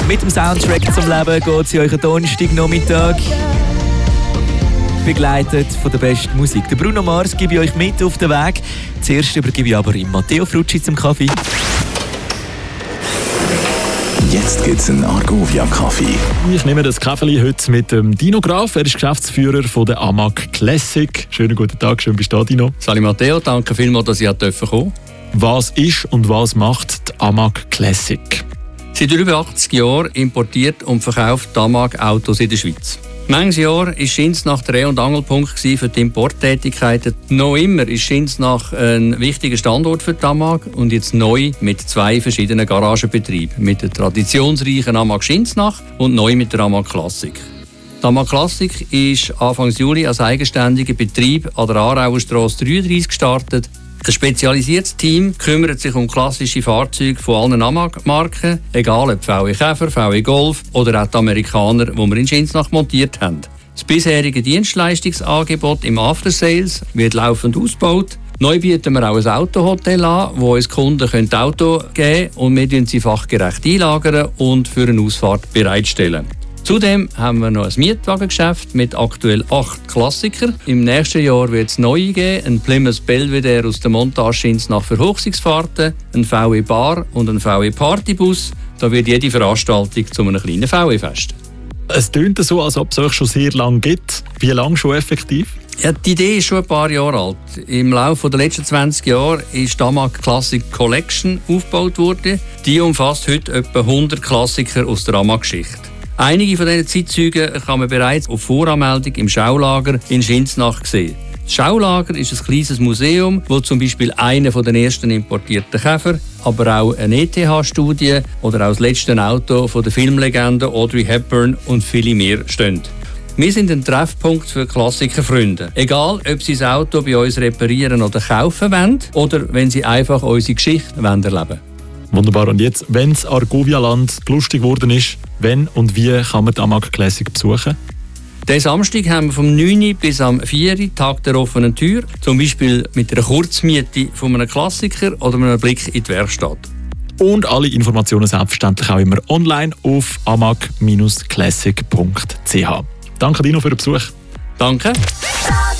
Mit dem Soundtrack zum Leben geht es in euren Donnerstagnachmittag. Begleitet von der besten Musik. Der Bruno Mars gebe ich euch mit auf den Weg. Zuerst übergebe ich aber ihm Matteo Frutschi zum Kaffee. Jetzt gibt's einen Argovia-Kaffee. Ich nehme das Kaffee heute mit dem Dino Graf. Er ist Geschäftsführer von der AMAG Classic. Schönen guten Tag, schön bist du da, Dino. Salut Matteo, danke vielmals, dass ich kommen durfte. Was ist und was macht die AMAG Classic? Seit über 80 Jahren importiert und verkauft die AMAG Autos in der Schweiz. Manches Jahr war Schinsnach der Dreh- und Angelpunkt für die Importtätigkeiten. Noch immer ist Schinsnach ein wichtiger Standort für die AMAG und jetzt neu mit 2 verschiedenen Garagenbetrieben. Mit der traditionsreichen AMAG Schinsnach und neu mit der AMAG Classic. Die AMAG Classic ist Anfang Juli als eigenständiger Betrieb an der Aarauer Strasse 33 gestartet. Ein spezialisiertes Team kümmert sich um klassische Fahrzeuge von allen AMAG-Marken, egal ob VW Käfer, VW Golf oder auch die Amerikaner, die wir in Schinsnach montiert haben. Das bisherige Dienstleistungsangebot im Aftersales wird laufend ausgebaut. Neu bieten wir auch ein Autohotel an, wo uns Kunden Auto geben können und wir sie fachgerecht einlagern und für eine Ausfahrt bereitstellen. Zudem haben wir noch ein Mietwagengeschäft mit aktuell 8 Klassikern. Im nächsten Jahr wird es neue geben, ein Plymouth Belvedere aus der Montage Schinsnach für Hochzeitsfahrten, ein VW Bar und ein VW Partybus. Da wird jede Veranstaltung zu einem kleinen VW-Fest. Es tönt so, als ob es euch schon sehr lange gibt. Wie lange schon effektiv? Ja, die Idee ist schon ein paar Jahre alt. Im Laufe der letzten 20 Jahre ist die AMAG Classic Collection aufgebaut worden. Die umfasst heute etwa 100 Klassiker aus der AMAG-Geschichte. Einige von diesen Zeitzeugen kann man bereits auf Voranmeldung im Schaulager in Schinsnach sehen. Das Schaulager ist ein kleines Museum, wo zum Beispiel einer der ersten importierten Käfer, aber auch eine ETH-Studie oder auch das letzte Auto von der Filmlegende Audrey Hepburn und viele mehr stehen. Wir sind ein Treffpunkt für Klassikerfreunde. Egal, ob sie das Auto bei uns reparieren oder kaufen wollen oder wenn sie einfach unsere Geschichte erleben wollen. Wunderbar. Und jetzt, wenn das Argovia-Land lustig geworden ist, wenn und wie kann man die AMAG Classic besuchen? Den Samstag haben wir vom 9. bis am 4. Tag der offenen Tür. Zum Beispiel mit einer Kurzmiete von einem Klassiker oder einem Blick in die Werkstatt. Und alle Informationen selbstverständlich auch immer online auf amag-classic.ch. Danke Dino für den Besuch. Danke.